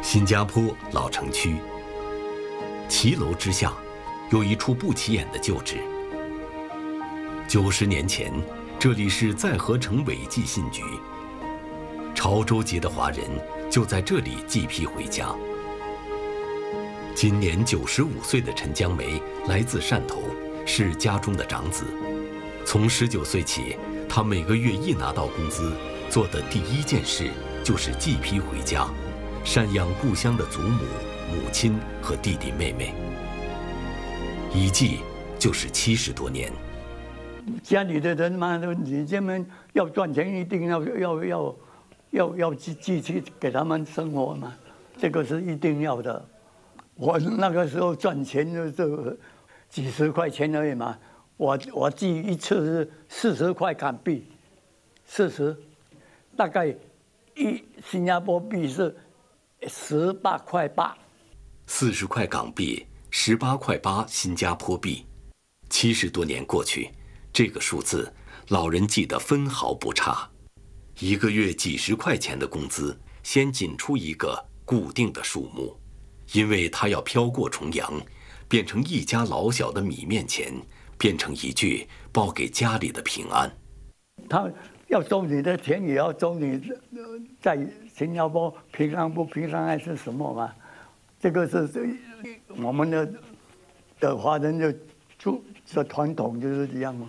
新加坡老城区，骑楼之下，有一处不起眼的旧址。90年前，这里是在河城违纪信局。潮州籍的华人就在这里寄批回家。今年95岁的陈江梅来自汕头，是家中的长子。从19岁起，他每个月一拿到工资，做的第一件事就是寄批回家，赡养故乡的祖母、母亲和弟弟妹妹。一寄就是70多年。 家里的人嘛，你这么要赚钱，一定要寄去给他们生活嘛，这个是一定要的。我那个时候赚钱就几十块钱而已嘛，我寄一次是40块港币，40，大概新加坡币是18块8，40 块港币，18块8新加坡币。70多年过去，这个数字老人记得分毫不差。一个月几十块钱的工资，先仅出一个固定的数目，因为他要飘过重洋，变成一家老小的米面钱，变成一句报给家里的平安。 他要收你的钱，也要收你在新加坡平安不平安还是什么嘛？这个是我们的华人的传统就是这样嘛。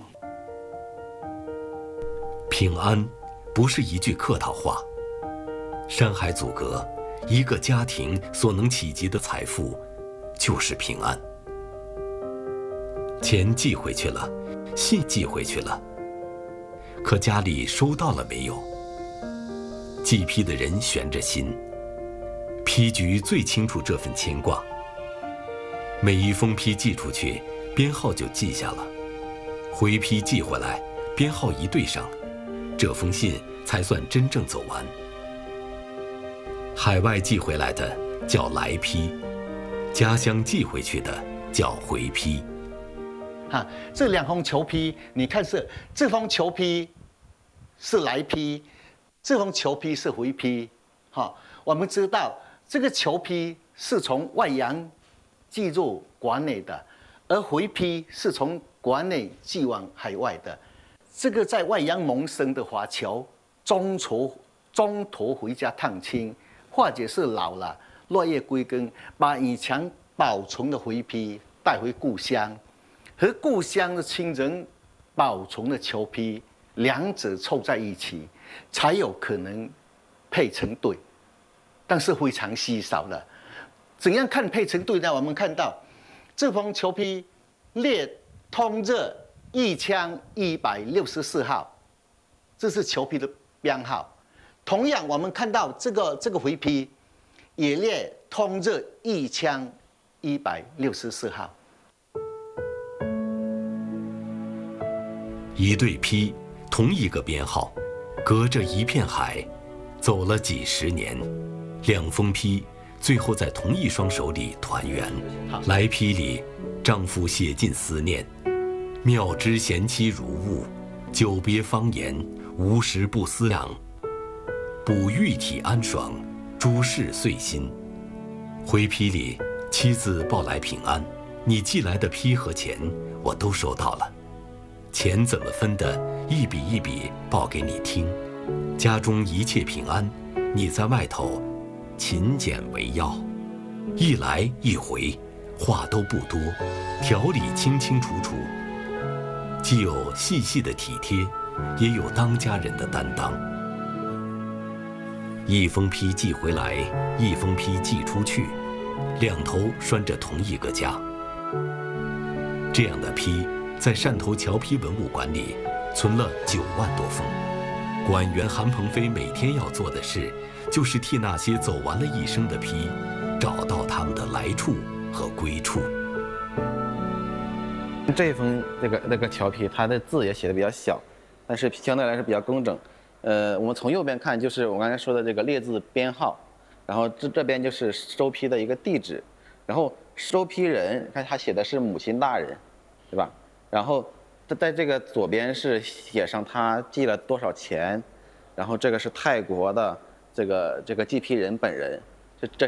平安不是一句客套话，山海阻隔，一个家庭所能企及的财富就是平安。钱寄回去了，信寄回去了，可家里收到了没有？寄批的人悬着心，批局最清楚这份牵挂。每一封批寄出去，编号就记下了，回批寄回来，编号一对上，这封信才算真正走完。海外寄回来的叫来批，家乡寄回去的叫回批。 这2封求批，你看这封求批是来批，这封求批是回批。我们知道这个求批是从外洋寄入国内的，而回批是从国内寄往海外的。这个在外洋谋生的华侨，中途回家探亲，或者是老了落叶归根，把以前保存的回批带回故乡，和故乡的亲人保存的求批，两者凑在一起，才有可能配成对，但是非常稀少的。怎样看配成对呢？我们看到这封求批列通热1164号，这是求批的编号。同样，我们看到这个回批也列通热1164号。 一对批，同一个编号，隔着一片海，走了几十年，2封批最后在同一双手里团圆。来批里，丈夫写尽思念，妙知贤妻如晤，久别方言，无时不思量。补玉体安爽，诸事遂心。回批里，妻子报来平安，你寄来的批和钱我都收到了。钱怎么分的，一笔一笔报给你听。家中一切平安，你在外头勤俭为要。一来一回，话都不多，条理清清楚楚，既有细细的体贴，也有当家人的担当。一封批寄回来，一封批寄出去，两头拴着同一个家。这样的批在汕头侨批文物馆里存了9万多封。馆员韩鹏飞每天要做的事，就是替那些走完了一生的批，找到他们的来处和归处。 这一封那个侨批，它的字也写的比较小，但是相对来说比较工整。我们从右边看，就是我刚才说的这个列字编号，然后这边就是收批的一个地址，然后收批人，看他写的是母亲大人，对吧？然后在这个左边是写上他寄了多少钱，然后这个是泰国的这个寄批人本人，这